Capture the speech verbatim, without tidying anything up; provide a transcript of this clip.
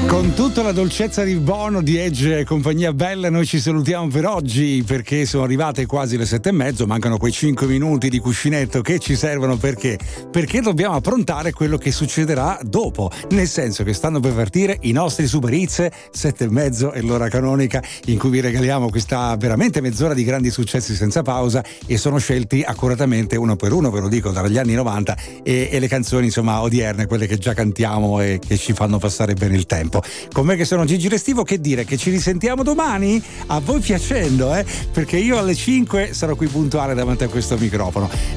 Con tutta la dolcezza di Bono, di Edge e compagnia bella, noi ci salutiamo per oggi perché sono arrivate quasi le sette e mezzo, mancano quei cinque minuti di cuscinetto che ci servono perché? Perché dobbiamo approntare quello che succederà dopo, nel senso che stanno per partire i nostri Super Hits, sette e mezzo è l'ora canonica in cui vi regaliamo questa veramente mezz'ora di grandi successi senza pausa e sono scelti accuratamente uno per uno, ve lo dico, dagli anni novanta e, e le canzoni insomma odierne, quelle che già cantiamo e che ci fanno passare bene il tempo. Con me che sono Gigi Restivo, che dire, che ci risentiamo domani? A voi piacendo, eh? Perché io alle cinque sarò qui puntuale davanti a questo microfono.